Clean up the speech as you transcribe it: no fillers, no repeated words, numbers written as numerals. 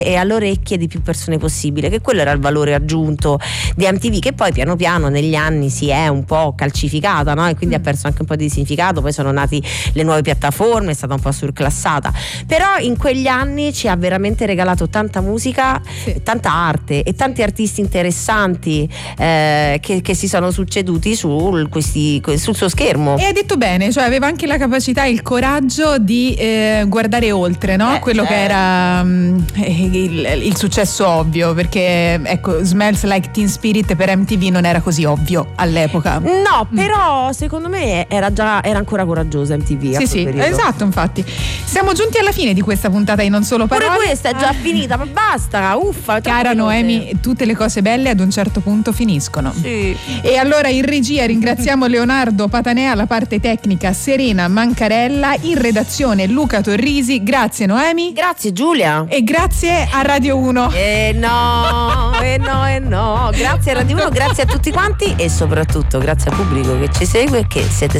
e alle orecchie di più persone possibile, che quello era il valore aggiunto di MTV, che poi piano piano negli anni si è un po' calcificata, no? E quindi ha perso anche un po' di significato. Poi sono nati le nuove piattaforme, è stata un po' surclassata, però in quegli anni ci ha veramente regalato tanta musica, tanta arte e tanti artisti interessanti che si sono succeduti sul suo schermo. E hai detto bene, cioè aveva anche la capacità e il coraggio di guardare oltre, no? Quello che era il successo ovvio, perché ecco, Smells Like Teen Spirit per MTV non era così ovvio all'epoca. No, però secondo me era ancora coraggiosa MTV. Sì, esatto, infatti. Siamo giunti alla fine di questa puntata di Non Solo Parole. Pure questa è già finita, ma basta, uffa. Cara Noemi, tutte le cose belle ad un certo punto finiscono. Sì. E allora in regia ringraziamo Leonardo Patanea, la parte tecnica Serena Mancarella, in redazione Luca Torrisi. Grazie Noemi. Grazie Giulia. E grazie a Radio 1. No. Grazie a Radio 1, grazie a tutti quanti e soprattutto grazie al pubblico che ci segue, che siete